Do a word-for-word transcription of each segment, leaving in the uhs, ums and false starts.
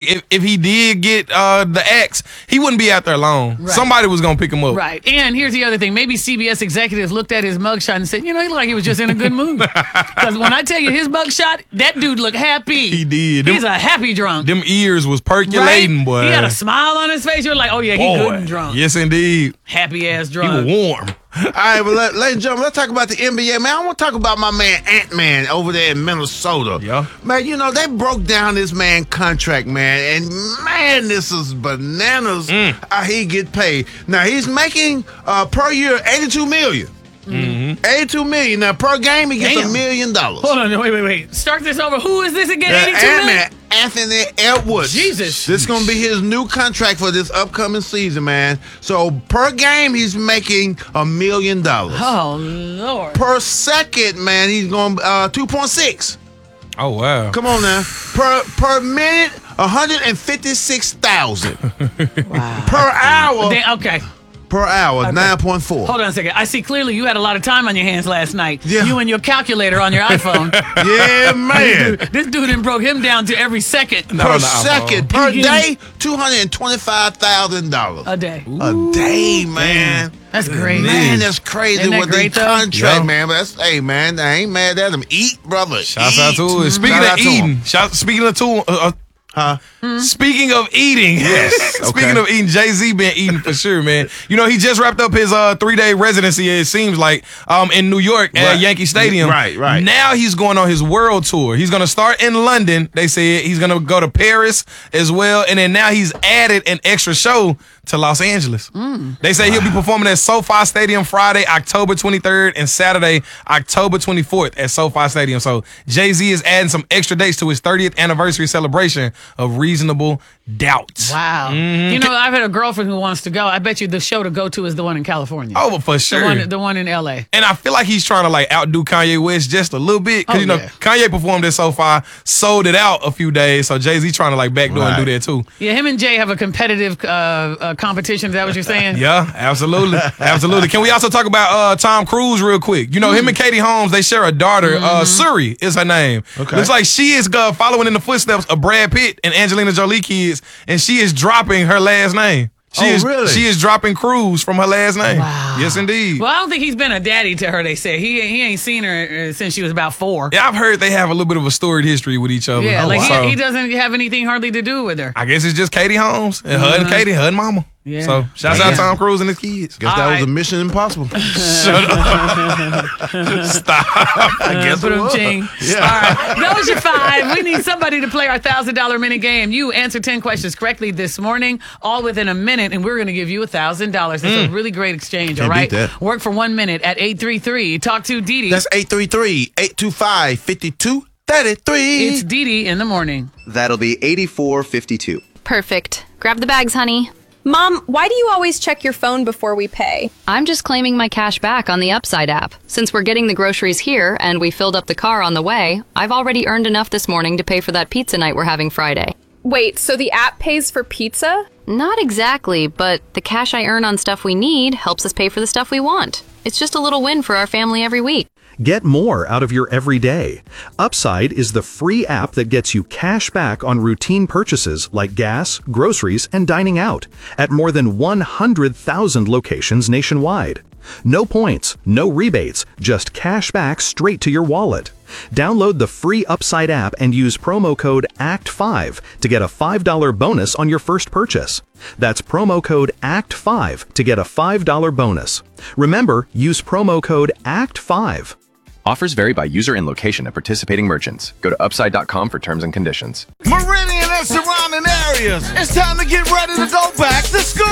if, if he did get uh, the axe, he wouldn't be out there alone. Right. Somebody was gonna pick him up. Right. And here's the other thing: maybe C B S executives looked at his mugshot and said, "You know, he looked like he was just in a good mood." Because when I tell you his mugshot, that dude looked happy. He did. Them, He's a happy drunk. Them ears was percolating, right? boy. He had a smile on his face. You're like, "Oh yeah, he boy. good and drunk." Yes, indeed. Happy ass drunk. He was warm. All right, but let, ladies and gentlemen, let's talk about the N B A, man. I want to talk about my man Ant-Man over there in Minnesota. Yeah. Man, you know, they broke down this man contract, man, and man, this is bananas Mm. how he get paid. Now, he's making uh, per year eighty-two million dollars. Mm-hmm. eighty-two million dollars. Now, per game, he gets a million dollars. Hold on, wait, wait, wait. Start this over. Who is this again? eighty-two million Ant-Man, Anthony Edwards. Jesus. This is going to be his new contract for this upcoming season, man. So, per game, he's making a million dollars. Oh, Lord. Per second, man, he's going uh, two point six. Oh, wow. Come on now. Per per minute, one hundred fifty-six thousand. Wow. Per hour. Then- okay. Per hour, Okay. nine point four. Hold on a second. I see clearly you had a lot of time on your hands last night. Yeah. You and your calculator on your iPhone. Yeah, man. This dude done broke him down to every second. No, Per no, second, no. per He day, two hundred twenty-five thousand dollars. A day. A day, man. That's great. Man, that's crazy Isn't that with great, the though? contract, Yeah. man. But that's, hey, man, I ain't mad at him. Eat, brother. Shouts Eat. out to it. Speaking Shout out of to him. eating, shout, speaking of two, uh, Huh? Speaking of eating, Yes. speaking Okay. of eating, Jay-Z been eating for sure, man. You know, he just wrapped up his uh, three-day residency, it seems like, um, in New York at Right. Yankee Stadium. Right, right. Now he's going on his world tour. He's going to start in London, they said. He's going to go to Paris as well. And then now he's added an extra show to Los Angeles. They say he'll be performing at SoFi Stadium Friday, October twenty-third, and Saturday, October twenty-fourth at SoFi Stadium. So Jay-Z is adding some extra dates to his thirtieth anniversary celebration of Reasonable Doubt. Wow. Mm-hmm. You know, I've had a girlfriend who wants to go. I bet you the show to go to is the one in California. Oh, for sure. The one, the one in L A. And I feel like he's trying to like outdo Kanye West just a little bit. Cause Oh, you know, yeah. Kanye performed at SoFi, sold it out a few days. So Jay-Z trying to like backdoor Right. and do that too. Yeah, him and Jay have a competitive uh, uh, competition. Is that what you're saying? Yeah, absolutely. Absolutely. Can we also talk about uh, Tom Cruise real quick? You know, him and Katie Holmes, they share a daughter. Uh, Suri is her name. Okay. Looks like she is uh, following in the footsteps of Brad Pitt and Angelina Jolie kids, and she is dropping her last name. She Oh, is, really? She is dropping Cruise from her last name. Wow. Yes, indeed. Well, I don't think he's been a daddy to her, they say. He he ain't seen her uh, since she was about four. Yeah, I've heard they have a little bit of a storied history with each other. Yeah, like So, he, he doesn't have anything hardly to do with her. I guess it's just Katie Holmes and her and Uh-huh. Katie, her and mama. Yeah. So shouts Yeah. out Tom Cruise and his kids. Guess All that was right. a mission impossible. Shut up. Stop. I guess Put it him was. ching. All right. Those are five. We need somebody to play our one thousand dollars minute game. You answered ten questions correctly this morning, all within a minute, and we're going to give you one thousand dollars. It's a really great exchange, Can't all right? beat that. Work for one minute at eight three three. Talk to Dee Dee. That's eight three three, eight two five, five two three three. It's Dee Dee in the morning. That'll be eighty-four fifty-two. Perfect. Grab the bags, honey. Mom, why do you always check your phone before we pay? I'm just claiming my cash back on the Upside app. Since we're getting the groceries here and we filled up the car on the way, I've already earned enough this morning to pay for that pizza night we're having Friday. Wait, so the app pays for pizza? Not exactly, but the cash I earn on stuff we need helps us pay for the stuff we want. It's just a little win for our family every week. Get more out of your everyday. Upside is the free app that gets you cash back on routine purchases like gas, groceries, and dining out at more than one hundred thousand locations nationwide. No points, no rebates, just cash back straight to your wallet. Download the free Upside app and use promo code A C T five to get a five dollar bonus on your first purchase. That's promo code A C T five to get a five dollar bonus. Remember, use promo code A C T five. Offers vary by user and location at participating merchants. Go to upside dot com for terms and conditions. Meridian and surrounding areas, it's time to get ready to go back to school.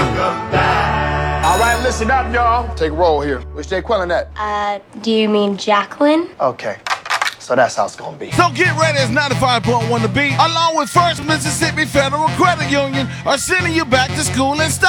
All right, listen up, y'all. Take a roll here. Where's Jay Quillen at? Uh, do you mean Jacqueline? Okay, so that's how it's gonna be. So get ready as ninety-five point one The Beat, along with First Mississippi Federal Credit Union, are sending you back to school in style.